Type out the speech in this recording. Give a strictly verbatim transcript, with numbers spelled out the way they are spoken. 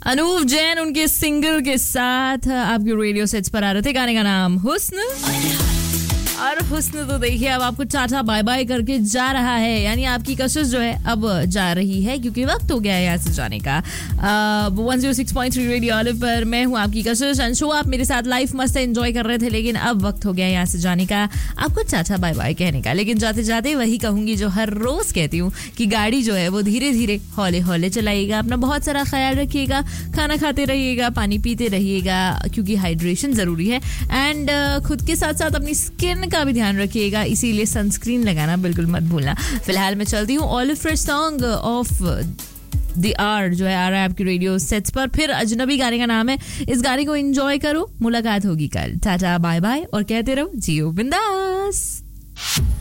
अनूप जैन उनके सिंगल के साथ आपके रेडियो सेट्स पर आ रहे थे. गाने का नाम हुस्न. और हुस्न तो देखिए अब आपको टाटा बाय बाय करके जा रहा है, यानी आपकी कशिश जो है अब जा रही है क्योंकि वक्त हो गया है यहाँ से जाने का. One zero six point three radio olive पर मैं हूँ आपकी कशिश अंशु. आप मेरे साथ लाइफ मस्त एंजॉय कर रहे थे, लेकिन अब वक्त हो गया यहाँ से जाने का, आपको टाटा बाय बाय कहने का. लेकिन जाते जाते वही कहूंगी जो हर रोज कहती हूँ कि गाड़ी जो है वो धीरे धीरे हौले हौले चलाइएगा, अपना बहुत सारा ख्याल रखिएगा, खाना खाते रहिएगा, पानी पीते रहिएगा क्योंकि हाइड्रेशन जरूरी है. एंड खुद के साथ साथ अपनी स्किन का भी ध्यान रखिएगा, इसीलिए सनस्क्रीन लगाना बिल्कुल मत भूलना. फिलहाल मैं चलती हूँ olive fresh song of the are जो है आ रहा है आपकी रेडियो सेट्स पर. फिर अजनबी गाने का नाम है, इस गाने को एंजॉय करो. मुलाकात होगी कल. टाटा बाय बाय और कहते रहो जियो बिंदास.